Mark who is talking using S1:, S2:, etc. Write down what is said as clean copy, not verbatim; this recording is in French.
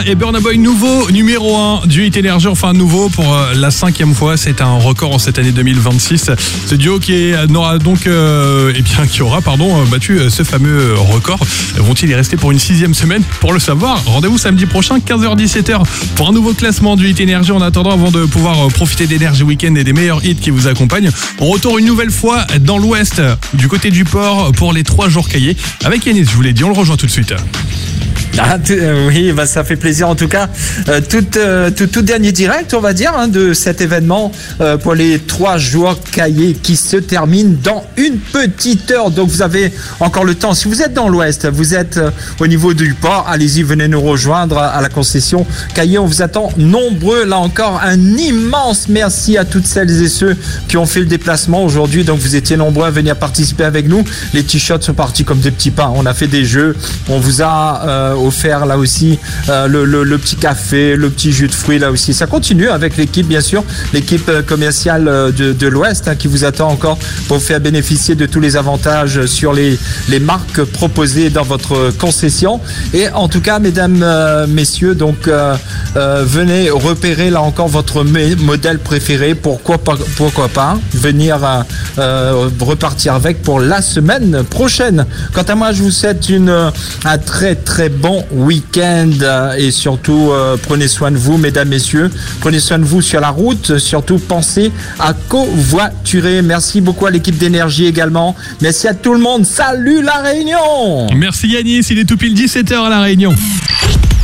S1: Et Burna Boy nouveau numéro 1 du Hit Energy, enfin nouveau pour la 5e fois, c'est un record en cette année 2026. Ce duo qui aura battu ce fameux record. Vont-ils y rester pour une 6e semaine? Pour le savoir, rendez-vous samedi prochain 15h-17h pour un nouveau classement du Hit Energy. En attendant, avant de pouvoir profiter d'Energy Weekend et des meilleurs hits qui vous accompagnent, on retourne une nouvelle fois dans l'ouest, du côté du port pour les 3 jours caillés avec Yanis. Je vous l'ai dit, on le rejoint tout de suite.
S2: Oui, ça fait plaisir en tout cas. Tout dernier direct, on va dire, de cet événement pour les 3 jours caillés qui se terminent dans une petite heure. Donc vous avez encore le temps. Si vous êtes dans l'ouest, vous êtes au niveau du port, allez-y, venez nous rejoindre à la concession Caillé. On vous attend nombreux. Là encore, un immense merci à toutes celles et ceux qui ont fait le déplacement aujourd'hui. Donc vous étiez nombreux à venir participer avec nous. Les t-shirts sont partis comme des petits pains. On a fait des jeux. On vous a offert là aussi le petit café, le petit jus de fruits là aussi. Ça continue avec l'équipe, bien sûr, l'équipe commerciale de l'Ouest qui vous attend encore pour vous faire bénéficier de tous les avantages sur les marques proposées dans votre concession. Et en tout cas, mesdames, messieurs, donc venez repérer là encore votre modèle préféré. Pourquoi pas venir repartir avec pour la semaine prochaine. Quant à moi, je vous souhaite un très très bon week-end et surtout prenez soin de vous, mesdames, messieurs. Prenez soin de vous sur la route. Surtout pensez à covoiturer. Merci beaucoup à l'équipe d'Énergie également. Merci à tout le monde. Salut la Réunion.
S1: Merci Yanis, il est tout pile 17h à la Réunion.